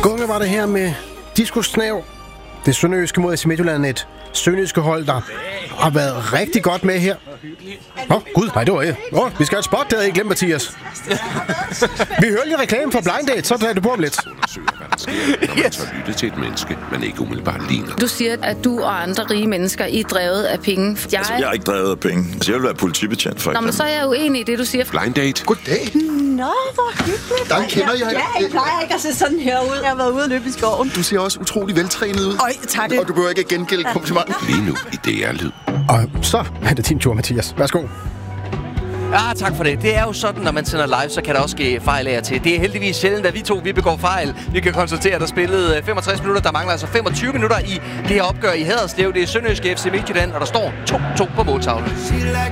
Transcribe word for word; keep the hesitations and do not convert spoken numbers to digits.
Gunge var det her med Disco Snav. Det sønderjyske mod A C Midtjylland, et sønderjyske hold, der har været rigtig godt med her. Åh, oh, gud, nej, det var jeg. Åh, oh, vi skal have et spot, det havde jeg glemt, Mathias. Vi hører lige reklame for Blind Date, så tager du på om lidt. Yes. Lytte til et menneske, man ikke umiddelbart ligner. Du siger, at du og andre rige mennesker I er drevet af penge. Jeg, altså, jeg er ikke drevet af penge. Altså, jeg vil være politibetjent, for Nå, men så er jeg uenig i det, du siger. Blind Date. Goddag. Nå, hvor hyggeligt. Der kender jeg. Ja, jeg plejer ikke at se sådan her ud. Jeg har været ude og løbe i skoven. Du ser også utrolig veltrænet ud. Øj, tak. Og du behøver ikke at gengælde komplimenten. Lige nu i D R-lyd. Og så er det din tur, Mathias. Værsgo. Ah, tak for det. Det er jo sådan, når man sender live, så kan der også ske fejl af og til. Det er heldigvis sjældent, at vi to vi begår fejl. Vi kan konstatere, at der spillede femogtres minutter. Der mangler altså femogtyve minutter i det her opgør i Haderslev. Det er sønderjyske F C Midtjylland, og der står to to på måltavlen.